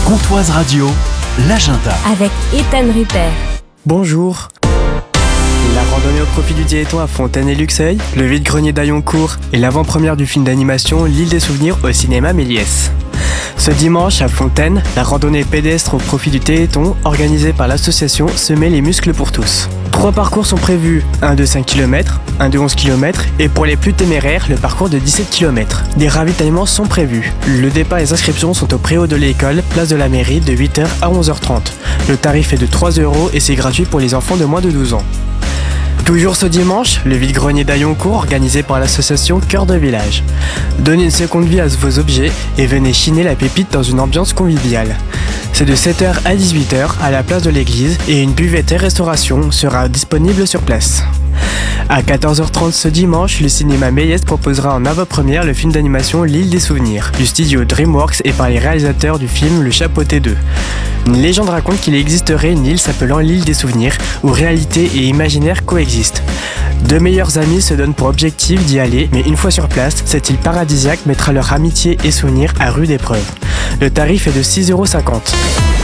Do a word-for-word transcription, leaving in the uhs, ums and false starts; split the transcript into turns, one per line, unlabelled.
Pontoise Radio, l'agenda.
Avec Ethan Rupert.
Bonjour. La randonnée au profit du Diéton à Fontaine et Luxeuil, le vide-grenier d'Ailloncourt et l'avant-première du film d'animation L'île des souvenirs au cinéma Méliès. Ce dimanche à Fontaine, la randonnée pédestre au profit du Téléthon, organisée par l'association Semer les muscles pour tous. Trois parcours sont prévus, un de cinq kilomètres, un de onze kilomètres et pour les plus téméraires, le parcours de dix-sept kilomètres. Des ravitaillements sont prévus. Le départ et les inscriptions sont au préau de l'école, place de la mairie, de huit heures à onze heures trente. Le tarif est de trois euros et c'est gratuit pour les enfants de moins de douze ans. Toujours ce dimanche, le vide-grenier d'Ailloncourt organisé par l'association Cœur de Village. Donnez une seconde vie à vos objets et venez chiner la pépite dans une ambiance conviviale. C'est de sept heures à dix-huit heures à la place de l'église et une buvette et restauration sera disponible sur place. À quatorze heures trente ce dimanche, le cinéma Méliès proposera en avant-première le film d'animation L'île des souvenirs, du studio DreamWorks et par les réalisateurs du film Le Chapeauté deux. Une légende raconte qu'il existerait une île s'appelant l'île des souvenirs, où réalité et imaginaire coexistent. Deux meilleurs amis se donnent pour objectif d'y aller, mais une fois sur place, cette île paradisiaque mettra leur amitié et souvenirs à rude épreuve. Le tarif est de six euros cinquante.